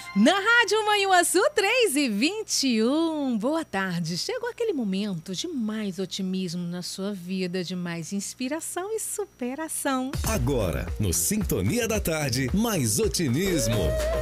Na Rádio Manhuaçu 3h21, boa tarde. Chegou aquele momento de mais otimismo na sua vida, de mais inspiração e superação. Agora, no Sintonia da Tarde, mais otimismo,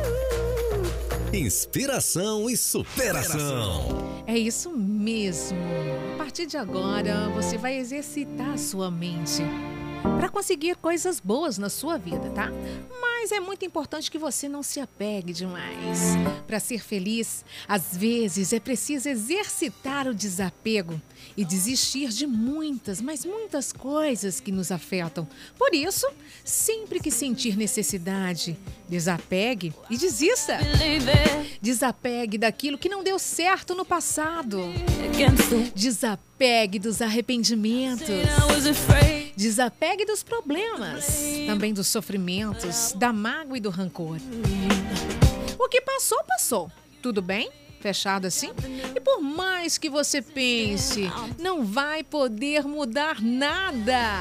inspiração e superação. É isso mesmo. A partir de agora, você vai exercitar a sua mente para conseguir coisas boas na sua vida, tá? Mas é muito importante que você não se apegue demais. Para ser feliz, às vezes é preciso exercitar o desapego e desistir de muitas, mas muitas coisas que nos afetam. Por isso, sempre que sentir necessidade, desapegue e desista. Desapegue daquilo que não deu certo no passado. Desapegue dos arrependimentos. Desapegue dos problemas, também dos sofrimentos, da mágoa e do rancor. O que passou, passou. Tudo bem? Fechado assim? E por mais que você pense, não vai poder mudar nada.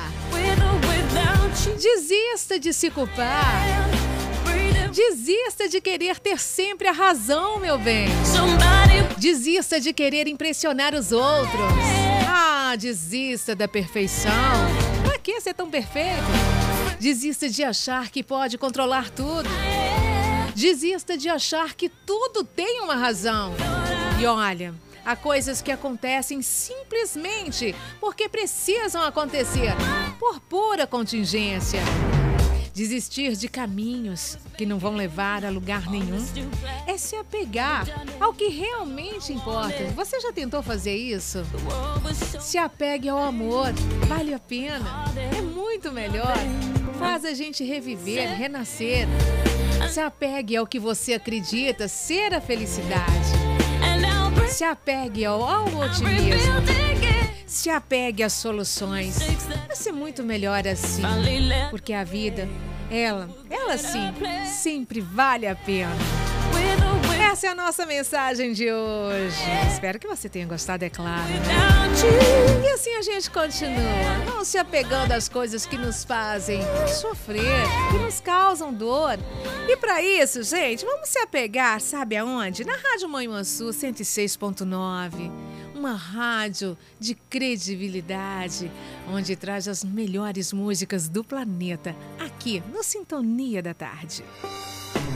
Desista de se culpar. Desista de querer ter sempre a razão, meu bem. Desista de querer impressionar os outros. Desista da perfeição. Pra que ser tão perfeito? Desista de achar que pode controlar tudo. Desista de achar que tudo tem uma razão. E olha, há coisas que acontecem simplesmente porque precisam acontecer, por pura contingência. Desistir de caminhos que não vão levar a lugar nenhum é se apegar ao que realmente importa. Você já tentou fazer isso? Se apegue ao amor, vale a pena, é muito melhor. Faz a gente reviver, renascer. Se apegue ao que você acredita ser a felicidade. Se apegue ao otimismo. Se apegue às soluções. Vai ser muito melhor assim, porque a vida, ela sim, sempre vale a pena. Essa é a nossa mensagem de hoje. Espero que você tenha gostado, é claro. E assim a gente continua, não se apegando às coisas que nos fazem sofrer, que nos causam dor. E para isso, gente, vamos se apegar, sabe aonde? Na Rádio Manhuaçu 106.9. Uma rádio de credibilidade, onde traz as melhores músicas do planeta, aqui no Sintonia da Tarde.